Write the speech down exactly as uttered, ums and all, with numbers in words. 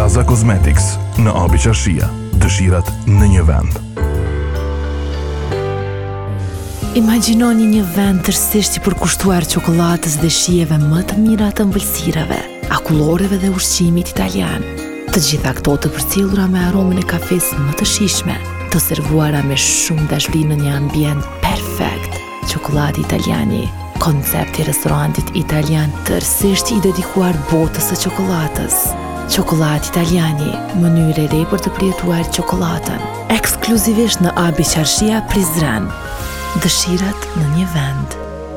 Plaza Cosmetics në Abi Qarshia. Dëshirat në një vend. Imagjinoni një vend tërësisht i përkushtuar çokoladës dhe shijeve më të mira të ëmbëlsirave, akulloreve dhe ushqimit italian. Të gjitha këto të përcjellura me aromën e kafes më të shijshme, të servuara me shumë dashuri në një ambient perfekt. Çokoladi Italiani, koncepti i restorantit italian tërësisht i dedikuar botës së çokoladës. Çokoladi Italiani, mënyrë e re për të përjetuar çokoladën, ekskluzivisht në Abi Qarshia, Prizren. Dëshirat në një vend.